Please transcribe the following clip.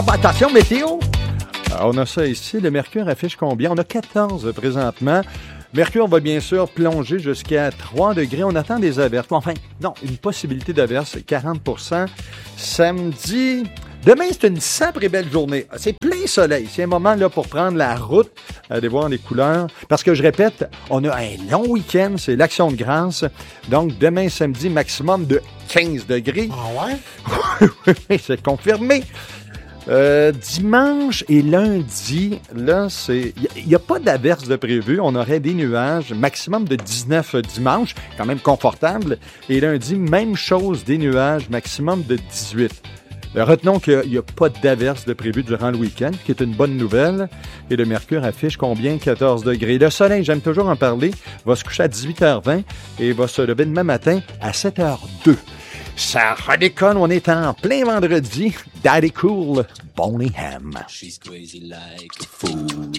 Attention, météo! On a ça ici. Le mercure affiche combien? On a 14 présentement. Mercure va bien sûr plonger jusqu'à 3 degrés. On attend des averses. Enfin, non, une possibilité d'averse, 40%. Samedi... Demain, c'est une sacrée belle journée. C'est plein soleil. C'est un moment là pour prendre la route, aller voir les couleurs. Parce que je répète, on a un long week-end, c'est l'Action de grâce. Donc, demain, samedi, maximum de 15 degrés. Ah ouais? Oui, c'est confirmé. Dimanche et lundi, là, il n'y a pas d'averse de prévu. On aurait des nuages, maximum de 19 dimanche, quand même confortable. Et lundi, même chose, des nuages, maximum de 18. Retenons qu'il n'y a pas d'averse de prévu durant le week-end, qui est une bonne nouvelle. Et le mercure affiche combien? 14 degrés. Le soleil, j'aime toujours en parler, va se coucher à 18h20 et va se lever demain matin à 7h02. Ça redéconne, on est en plein vendredi. Daddy Cool, Boney Ham. She's crazy like a fool.